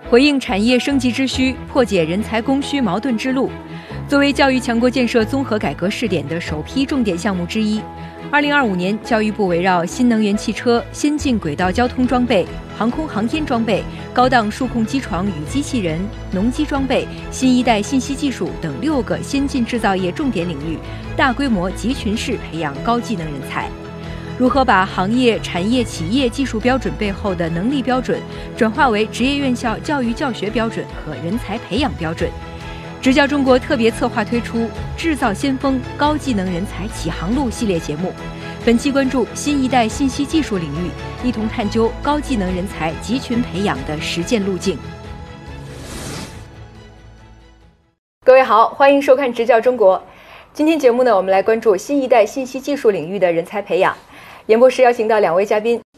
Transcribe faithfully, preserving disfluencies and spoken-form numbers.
回应产业升级之需，破解人才供需矛盾之路。作为教育强国建设综合改革试点的首批重点项目之一，二零二五年，教育部围绕新能源汽车、先进轨道交通装备、航空航天装备、高档数控机床与机器人、农机装备、新一代信息技术等六个先进制造业重点领域，大规模集群式培养高技能人才。如何把行业、产业、企业技术标准背后的能力标准转化为职业院校教育教学标准和人才培养标准？执教中国特别策划推出《制造先锋高技能人才启航路》系列节目，本期关注新一代信息技术领域，一同探究高技能人才集群培养的实践路径。各位好，欢迎收看《执教中国》。今天节目呢，我们来关注新一代信息技术领域的人才培养。严博士邀请到两位嘉宾，